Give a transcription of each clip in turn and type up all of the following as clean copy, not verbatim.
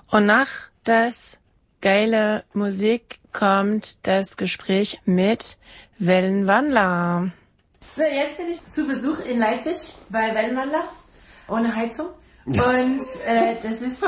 Und nach das geile Musik kommt das Gespräch mit Wellenwandler. So, jetzt bin ich zu Besuch in Leipzig bei Wellenwandler, ohne Heizung. Ja. Und das ist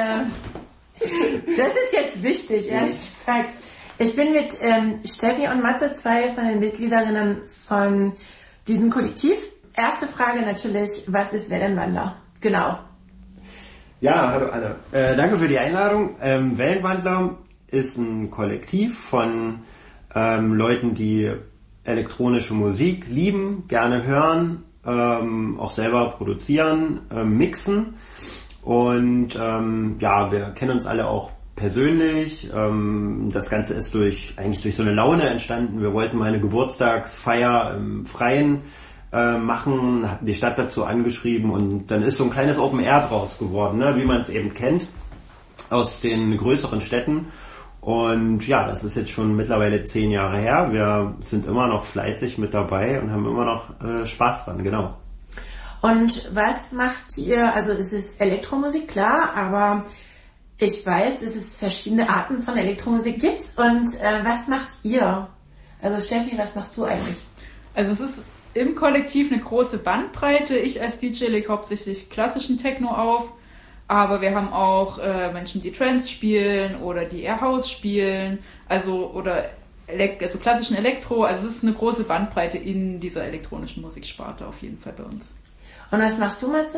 jetzt wichtig, ehrlich gesagt. Ich bin mit Steffi und Matze, zwei von den Mitgliederinnen von diesem Kollektiv. Erste Frage natürlich, was ist Wellenwandler? Genau. Ja, hallo Anne. Danke für die Einladung. Wellenwandler ist ein Kollektiv von Leuten, die elektronische Musik lieben, gerne hören, auch selber produzieren, mixen. Und wir kennen uns alle auch persönlich. Das Ganze ist eigentlich durch so eine Laune entstanden. Wir wollten mal eine Geburtstagsfeier im Freien machen, hatten die Stadt dazu angeschrieben und dann ist so ein kleines Open Air draus geworden, ne? Wie man es eben kennt aus den größeren Städten. Und ja, das ist jetzt schon mittlerweile 10 Jahre her. Wir sind immer noch fleißig mit dabei und haben immer noch Spaß dran, genau. Und was macht ihr? Also es ist Elektromusik, klar, aber ich weiß, dass es verschiedene Arten von Elektromusik gibt. Und was macht ihr? Also Steffi, was machst du eigentlich? Also es ist im Kollektiv eine große Bandbreite. Ich als DJ lege hauptsächlich klassischen Techno auf, aber wir haben auch Menschen, die Trance spielen oder die eher House spielen, also klassischen Elektro. Also es ist eine große Bandbreite in dieser elektronischen Musiksparte auf jeden Fall bei uns. Und was machst du, Matze?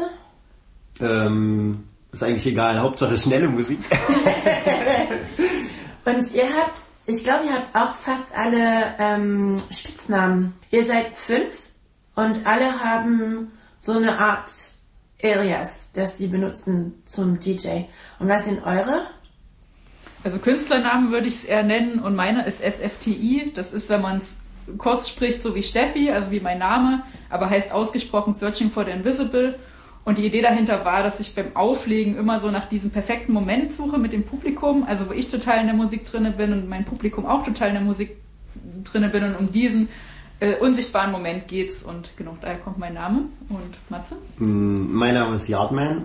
Ist eigentlich egal, Hauptsache schnelle Musik. Und ich glaube, ihr habt auch fast alle Spitznamen. Ihr seid 5 und alle haben so eine Art Alias, das sie benutzen zum DJ. Und was sind eure? Also Künstlernamen würde ich es eher nennen und meiner ist SFTI. Das ist, wenn man es kurz spricht, so wie Steffi, also wie mein Name, aber heißt ausgesprochen Searching for the Invisible. Und die Idee dahinter war, dass ich beim Auflegen immer so nach diesem perfekten Moment suche mit dem Publikum, also wo ich total in der Musik drinne bin und mein Publikum auch total in der Musik drinne bin und um diesen unsichtbaren Moment geht's und genau, daher kommt mein Name. Und Matze? Mein Name ist Yardman.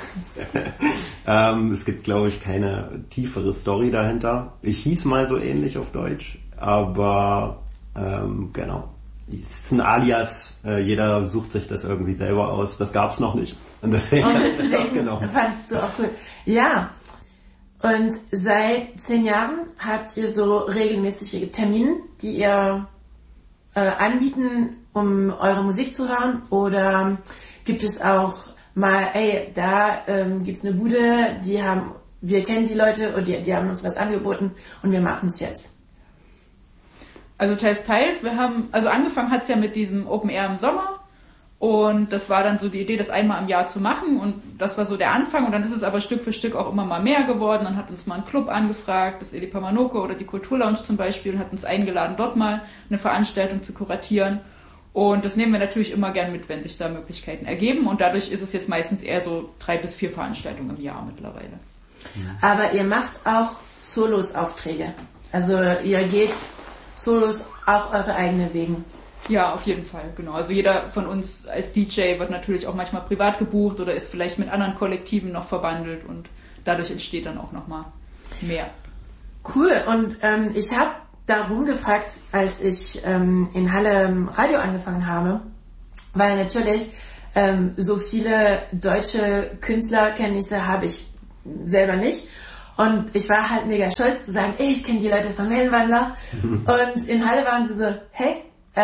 Es gibt, glaube ich, keine tiefere Story dahinter. Ich hieß mal so ähnlich auf Deutsch, aber genau. Es ist ein Alias, jeder sucht sich das irgendwie selber aus. Das gab's noch nicht. Und deswegen fandst du auch cool. Ja, und seit 10 Jahren habt ihr so regelmäßige Termine, die ihr anbieten, um eure Musik zu hören? Oder gibt es auch mal, da gibt's eine Bude, wir kennen die Leute und die haben uns was angeboten und wir machen es jetzt? Also teils. Angefangen hat es ja mit diesem Open Air im Sommer und das war dann so die Idee, das einmal im Jahr zu machen und das war so der Anfang und dann ist es aber Stück für Stück auch immer mal mehr geworden. Dann hat uns mal ein Club angefragt, das Eli Pamanoko oder die Kulturlounge zum Beispiel, und hat uns eingeladen, dort mal eine Veranstaltung zu kuratieren und das nehmen wir natürlich immer gern mit, wenn sich da Möglichkeiten ergeben und dadurch ist es jetzt meistens eher so 3 bis 4 Veranstaltungen im Jahr mittlerweile. Aber ihr macht auch Solos-Aufträge, also ihr geht Solos auch eure eigenen Wegen. Ja, auf jeden Fall, genau. Also jeder von uns als DJ wird natürlich auch manchmal privat gebucht oder ist vielleicht mit anderen Kollektiven noch verbandelt und dadurch entsteht dann auch nochmal mehr. Cool, und ich habe darum gefragt, als ich in Halle Radio angefangen habe, weil natürlich so viele deutsche Künstlerkenntnisse habe ich selber nicht. Und ich war halt mega stolz zu sagen, ich kenne die Leute von Wellenwandler. Und in Halle waren sie so, hey,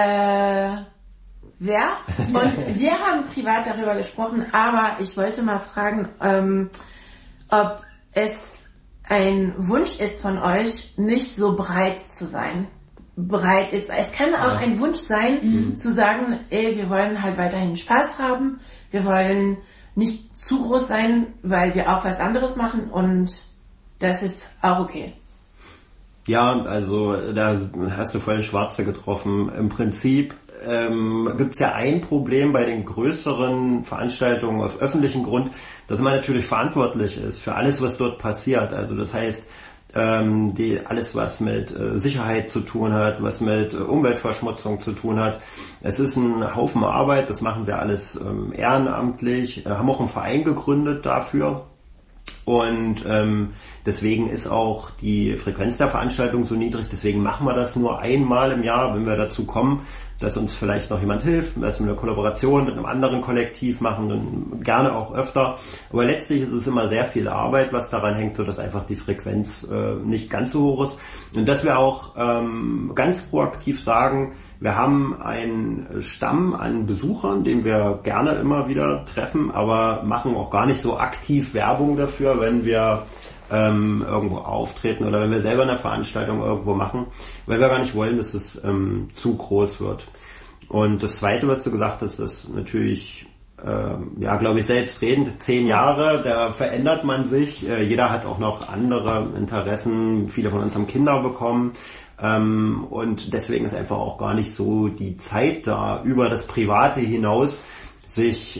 wer? Und wir haben privat darüber gesprochen, aber ich wollte mal fragen, ob es ein Wunsch ist von euch, nicht so breit zu sein. Breit ist. Es kann auch ein Wunsch sein, zu sagen, wir wollen halt weiterhin Spaß haben. Wir wollen nicht zu groß sein, weil wir auch was anderes machen und das ist auch okay. Ja, also da hast du voll ins Schwarze getroffen. Im Prinzip gibt's ja ein Problem bei den größeren Veranstaltungen auf öffentlichem Grund, dass man natürlich verantwortlich ist für alles, was dort passiert. Also das heißt, alles, was mit Sicherheit zu tun hat, was mit Umweltverschmutzung zu tun hat. Es ist ein Haufen Arbeit, das machen wir alles ehrenamtlich, haben auch einen Verein gegründet dafür. Und deswegen ist auch die Frequenz der Veranstaltung so niedrig. Deswegen machen wir das nur einmal im Jahr, wenn wir dazu kommen, dass uns vielleicht noch jemand hilft, dass wir eine Kollaboration mit einem anderen Kollektiv machen, dann gerne auch öfter. Aber letztlich ist es immer sehr viel Arbeit, was daran hängt, so dass einfach die Frequenz nicht ganz so hoch ist. Und dass wir auch ganz proaktiv sagen, wir haben einen Stamm an Besuchern, den wir gerne immer wieder treffen, aber machen auch gar nicht so aktiv Werbung dafür, wenn wir irgendwo auftreten oder wenn wir selber eine Veranstaltung irgendwo machen, weil wir gar nicht wollen, dass es zu groß wird. Und das Zweite, was du gesagt hast, ist natürlich, glaube ich, selbstredend, 10 Jahre, da verändert man sich, jeder hat auch noch andere Interessen, viele von uns haben Kinder bekommen, und deswegen ist einfach auch gar nicht so die Zeit da, über das Private hinaus sich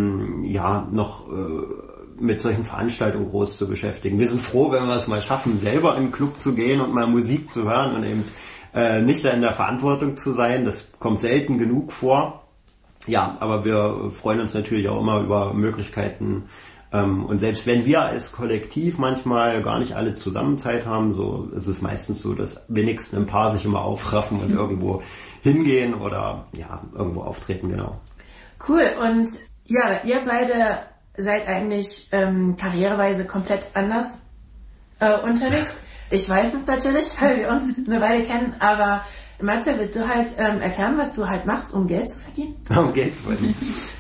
noch mit solchen Veranstaltungen groß zu beschäftigen. Wir sind froh, wenn wir es mal schaffen, selber in den Club zu gehen und mal Musik zu hören und eben nicht da in der Verantwortung zu sein. Das kommt selten genug vor. Ja, aber wir freuen uns natürlich auch immer über Möglichkeiten. Und selbst wenn wir als Kollektiv manchmal gar nicht alle zusammen Zeit haben, so ist es meistens so, dass wenigstens ein paar sich immer aufraffen und irgendwo hingehen oder irgendwo auftreten, genau. Cool. Und ja, ihr beide seid eigentlich karriereweise komplett anders unterwegs. Ich weiß es natürlich, weil wir uns eine Weile kennen, aber Marcel, willst du halt erklären, was du halt machst, um Geld zu verdienen? Um Geld zu verdienen.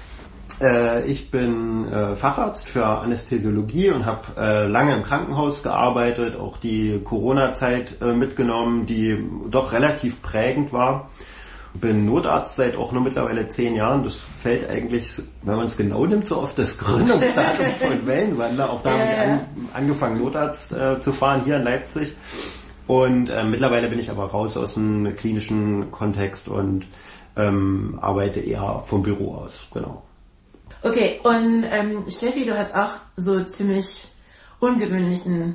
Ich bin Facharzt für Anästhesiologie und habe lange im Krankenhaus gearbeitet, auch die Corona-Zeit mitgenommen, die doch relativ prägend war. Bin Notarzt seit auch nur mittlerweile 10 Jahren. Das fällt eigentlich, wenn man es genau nimmt, so auf das Gründungsdatum von Wellenwandler. Auch da habe ich angefangen, Notarzt zu fahren, hier in Leipzig. Und mittlerweile bin ich aber raus aus dem klinischen Kontext und arbeite eher vom Büro aus, genau. Okay, und Steffi, du hast auch so ziemlich ungewöhnlichen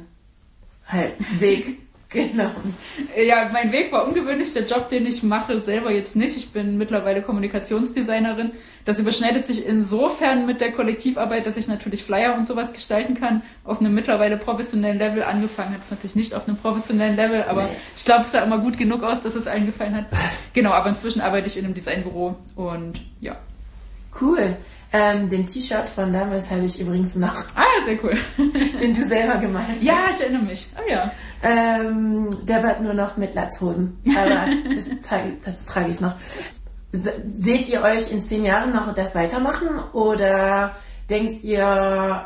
Weg genommen. Ja, mein Weg war ungewöhnlich. Der Job, den ich mache, selber jetzt nicht. Ich bin mittlerweile Kommunikationsdesignerin. Das überschneidet sich insofern mit der Kollektivarbeit, dass ich natürlich Flyer und sowas gestalten kann. Auf einem mittlerweile professionellen Level. Angefangen hat es natürlich nicht auf einem professionellen Level, aber ich glaube, es sah immer gut genug aus, dass es allen gefallen hat. Genau, aber inzwischen arbeite ich in einem Designbüro und ja. Cool. Den T-Shirt von damals habe ich übrigens noch. Ah, sehr cool. Den du selber gemalt hast. Ja, ich erinnere mich. Oh ja. Der wird nur noch mit Latzhosen. Aber das trage ich noch. Seht ihr euch in 10 Jahren noch das weitermachen? Oder denkt ihr,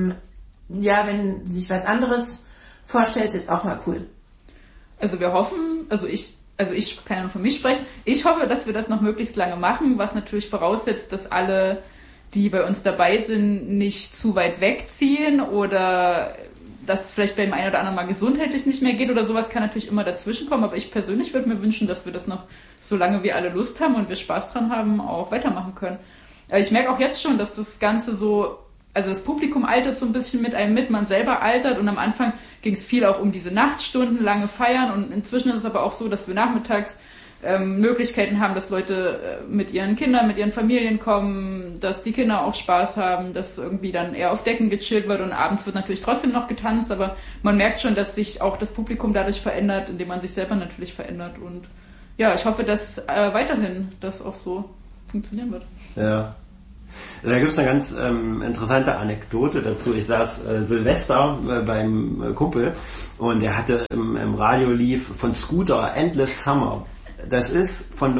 wenn sich was anderes vorstellt, ist auch mal cool? Also wir hoffen, ich kann ja nur von mich sprechen. Ich hoffe, dass wir das noch möglichst lange machen, was natürlich voraussetzt, dass alle, die bei uns dabei sind, nicht zu weit wegziehen oder dass es vielleicht beim einen oder anderen mal gesundheitlich nicht mehr geht oder sowas, kann natürlich immer dazwischen kommen. Aber ich persönlich würde mir wünschen, dass wir das noch, solange wir alle Lust haben und wir Spaß dran haben, auch weitermachen können. Aber ich merke auch jetzt schon, dass das Ganze so, also das Publikum altert so ein bisschen mit einem mit, man selber altert und am Anfang ging es viel auch um diese Nachtstunden, lange Feiern und inzwischen ist es aber auch so, dass wir nachmittags Möglichkeiten haben, dass Leute mit ihren Kindern, mit ihren Familien kommen, dass die Kinder auch Spaß haben, dass irgendwie dann eher auf Decken gechillt wird und abends wird natürlich trotzdem noch getanzt, aber man merkt schon, dass sich auch das Publikum dadurch verändert, indem man sich selber natürlich verändert und ja, ich hoffe, dass weiterhin das auch so funktionieren wird. Ja. Da gibt es eine ganz interessante Anekdote dazu. Ich saß Silvester beim Kumpel und der hatte im Radio lief von Scooter Endless Summer. Das ist von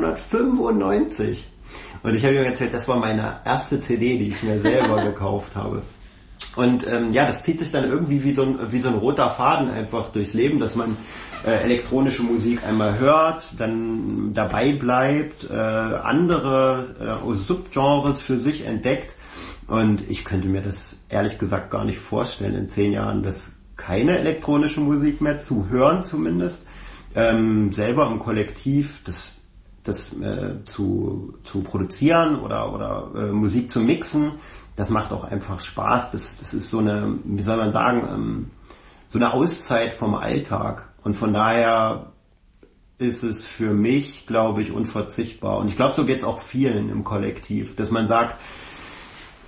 1995. Und ich habe ihm erzählt, das war meine erste CD, die ich mir selber gekauft habe. Und das zieht sich dann irgendwie wie so ein roter Faden einfach durchs Leben, dass man elektronische Musik einmal hört, dann dabei bleibt, andere Subgenres für sich entdeckt. Und ich könnte mir das ehrlich gesagt gar nicht vorstellen in 10 Jahren, dass keine elektronische Musik mehr zu hören zumindest. Selber im Kollektiv das zu produzieren oder Musik zu mixen, das macht auch einfach Spaß. Das ist so eine, wie soll man sagen, so eine Auszeit vom Alltag. Und von daher ist es für mich, glaube ich, unverzichtbar. Und ich glaube, so geht es auch vielen im Kollektiv, dass man sagt,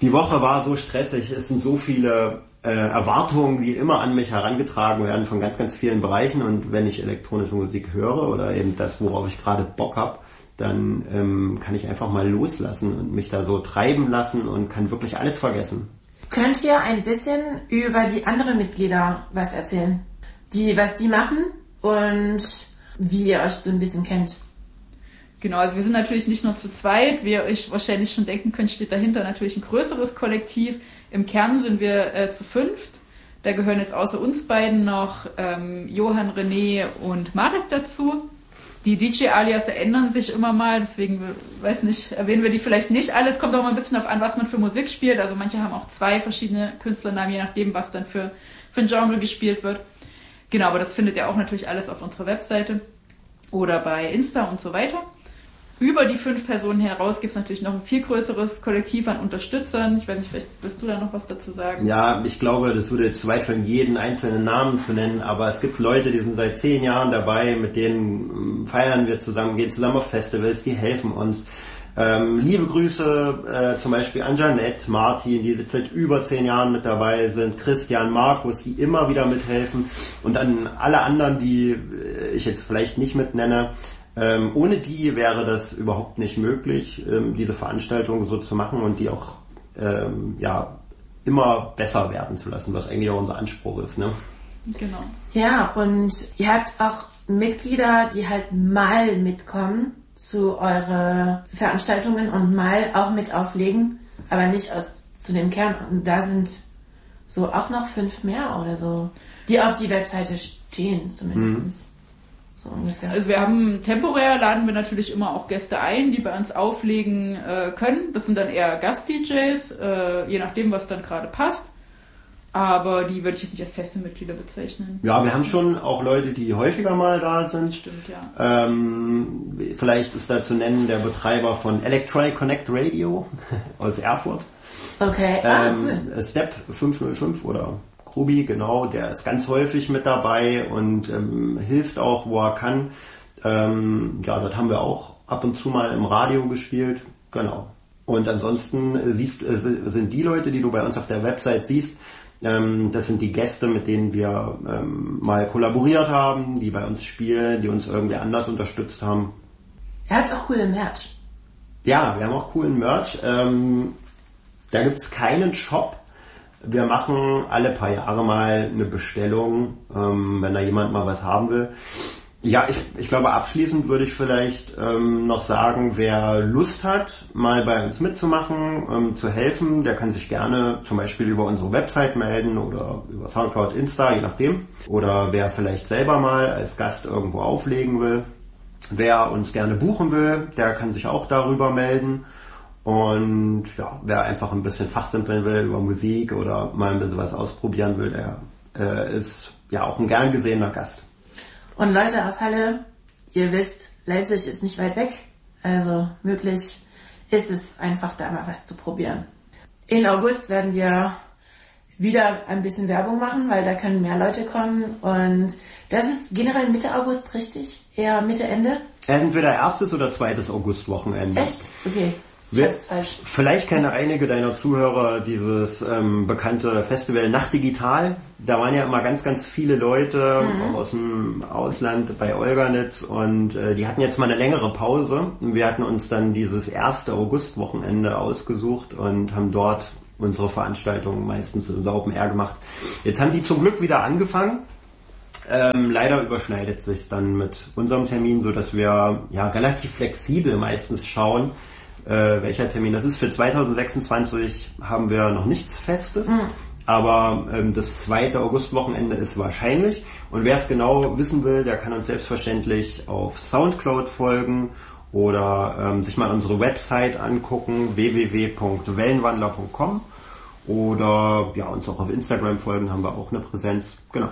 Die Woche war so stressig, es sind so viele Erwartungen, die immer an mich herangetragen werden von ganz, ganz vielen Bereichen, und wenn ich elektronische Musik höre oder eben das, worauf ich gerade Bock habe, dann kann ich einfach mal loslassen und mich da so treiben lassen und kann wirklich alles vergessen. Könnt ihr ein bisschen über die anderen Mitglieder was erzählen? Was die machen und wie ihr euch so ein bisschen kennt? Genau, also wir sind natürlich nicht nur zu zweit, wie ihr euch wahrscheinlich schon denken könnt, steht dahinter natürlich ein größeres Kollektiv. Im Kern sind wir zu 5. Da gehören jetzt außer uns beiden noch Johann, René und Marek dazu. Die DJ-Alias ändern sich immer mal, deswegen, weiß nicht, erwähnen wir die vielleicht nicht alles. Kommt auch mal ein bisschen darauf an, was man für Musik spielt. Also manche haben auch 2 verschiedene Künstlernamen, je nachdem, was dann für ein Genre gespielt wird. Genau, aber das findet ihr auch natürlich alles auf unserer Webseite oder bei Insta und so weiter. Über die 5 Personen heraus gibt es natürlich noch ein viel größeres Kollektiv an Unterstützern. Ich weiß nicht, vielleicht willst du da noch was dazu sagen? Ja, ich glaube, das würde zu weit von jedem einzelnen Namen zu nennen, aber es gibt Leute, die sind seit 10 Jahren dabei, mit denen feiern wir zusammen, gehen zusammen auf Festivals, die helfen uns. Liebe Grüße zum Beispiel an Janette, Martin, die seit über 10 Jahren mit dabei sind, Christian, Markus, die immer wieder mithelfen, und an alle anderen, die ich jetzt vielleicht nicht mitnenne. Ohne die wäre das überhaupt nicht möglich, diese Veranstaltung so zu machen und die auch immer besser werden zu lassen, was eigentlich auch unser Anspruch ist. Ne? Genau. Ja, und ihr habt auch Mitglieder, die halt mal mitkommen zu euren Veranstaltungen und mal auch mit auflegen, aber nicht zu dem Kern. Und da sind so auch noch 5 mehr oder so, die auf die Webseite stehen zumindest. So ungefähr. Also wir haben temporär, laden wir natürlich immer auch Gäste ein, die bei uns auflegen können. Das sind dann eher Gast-DJs, je nachdem, was dann gerade passt. Aber die würde ich jetzt nicht als feste Mitglieder bezeichnen. Ja, wir haben schon auch Leute, die häufiger mal da sind. Stimmt, ja. Vielleicht ist da zu nennen der Betreiber von Electronic Connect Radio aus Erfurt. Okay, cool. Step 505 oder Ruby, genau, der ist ganz häufig mit dabei und hilft auch, wo er kann. Dort haben wir auch ab und zu mal im Radio gespielt, genau. Und ansonsten sind die Leute, die du bei uns auf der Website siehst, das sind die Gäste, mit denen wir mal kollaboriert haben, die bei uns spielen, die uns irgendwie anders unterstützt haben. Er hat auch coolen Merch. Ja, wir haben auch coolen Merch. Da gibt's keinen Shop. Wir machen alle paar Jahre mal eine Bestellung, wenn da jemand mal was haben will. Ja, ich glaube, abschließend würde ich vielleicht noch sagen, wer Lust hat, mal bei uns mitzumachen, zu helfen, der kann sich gerne zum Beispiel über unsere Website melden oder über Soundcloud, Insta, je nachdem. Oder wer vielleicht selber mal als Gast irgendwo auflegen will. Wer uns gerne buchen will, der kann sich auch darüber melden. Und ja, wer einfach ein bisschen fachsimpeln will über Musik oder mal ein bisschen was ausprobieren will, der ist ja auch ein gern gesehener Gast. Und Leute aus Halle, ihr wisst, Leipzig ist nicht weit weg, also möglich ist es einfach da mal was zu probieren. In August werden wir wieder ein bisschen Werbung machen, weil da können mehr Leute kommen, und das ist generell Mitte August, richtig? Eher Mitte, Ende? Entweder 1. oder 2. August-Wochenende. Echt? Okay. Falsch. Vielleicht kennen einige deiner Zuhörer dieses bekannte Festival Nacht Digital. Da waren ja immer ganz, ganz viele Leute aus dem Ausland bei Olganitz, und die hatten jetzt mal eine längere Pause. Wir hatten uns dann dieses 1. August-Wochenende ausgesucht und haben dort unsere Veranstaltungen meistens im Open Air gemacht. Jetzt haben die zum Glück wieder angefangen. Leider überschneidet sich dann mit unserem Termin, so dass wir ja relativ flexibel meistens schauen, welcher Termin das ist. Für 2026 haben wir noch nichts Festes, aber das 2. August-Wochenende ist wahrscheinlich. Und wer es genau wissen will, der kann uns selbstverständlich auf Soundcloud folgen oder sich mal unsere Website angucken, www.wellenwandler.com, oder ja, uns auch auf Instagram folgen, haben wir auch eine Präsenz. Genau.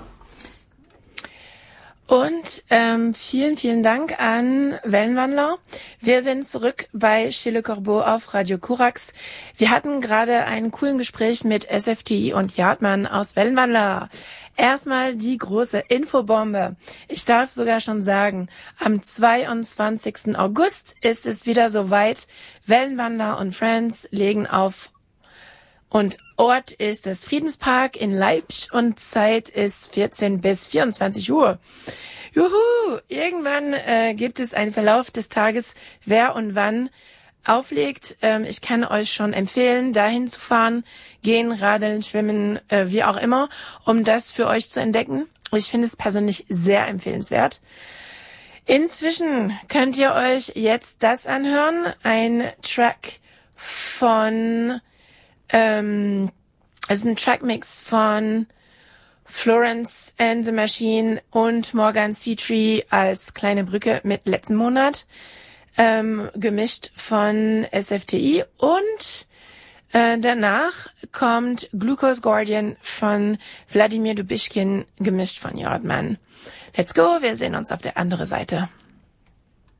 Und vielen, vielen Dank an Wellenwandler. Wir sind zurück bei Chez Le Corbeau auf Radio Korax. Wir hatten gerade einen coolen Gespräch mit SFTI und Jartmann aus Wellenwandler. Erstmal die große Infobombe. Ich darf sogar schon sagen, am 22. August ist es wieder soweit. Wellenwandler und Friends legen auf Und Ort ist das Friedenspark in Leipzig und Zeit ist 14 bis 24 Uhr. Juhu! Irgendwann gibt es einen Verlauf des Tages, wer und wann auflegt. Ich kann euch schon empfehlen, dahin zu fahren, gehen, radeln, schwimmen, wie auch immer, um das für euch zu entdecken. Ich finde es persönlich sehr empfehlenswert. Inzwischen könnt ihr euch jetzt das anhören, ein Track von, es ist ein Trackmix von Florence and the Machine und Morgan Seatree als kleine Brücke mit letzten Monat, gemischt von SFTI und danach kommt Glucose Guardian von Wladimir Dubischkin, gemischt von Jordman. Let's go, wir sehen uns auf der anderen Seite.